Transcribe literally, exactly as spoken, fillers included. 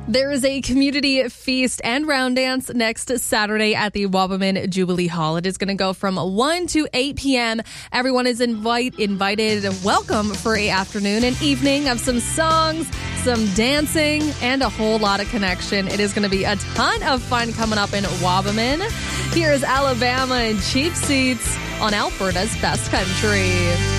There is a community feast and round dance next Saturday at the Wabamun Jubilee Hall. It is going to go from one to eight p.m. Everyone is invite invited. Welcome for a afternoon and evening of some songs, some dancing, and a whole lot of connection. It is going to be a ton of fun coming up in Wabamun. Here's Alabama and Cheap Seats on Alberta's Best Country.